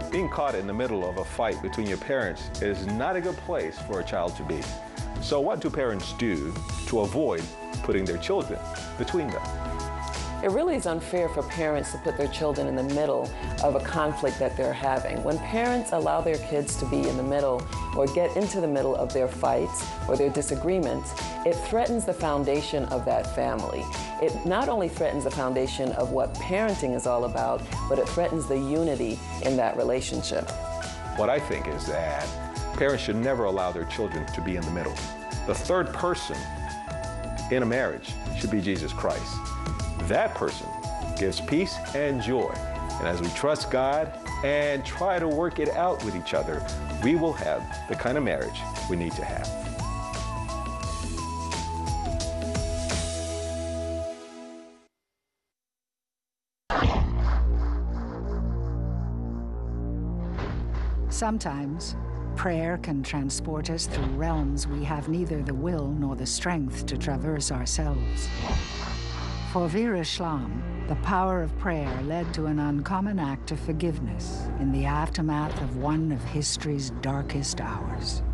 Being caught in the middle of a fight between your parents is not a good place for a child to be. So what do parents do to avoid putting their children between them? It really is unfair for parents to put their children in the middle of a conflict that they're having. When parents allow their kids to be in the middle or get into the middle of their fights or their disagreements, it threatens the foundation of that family. It not only threatens the foundation of what parenting is all about, but it threatens the unity in that relationship. What I think is that parents should never allow their children to be in the middle. The third person in a marriage should be Jesus Christ. That person gives peace and joy. And as we trust God and try to work it out with each other, we will have the kind of marriage we need to have. Sometimes, prayer can transport us through realms we have neither the will nor the strength to traverse ourselves. For Vera Schlamm, the power of prayer led to an uncommon act of forgiveness in the aftermath of one of history's darkest hours.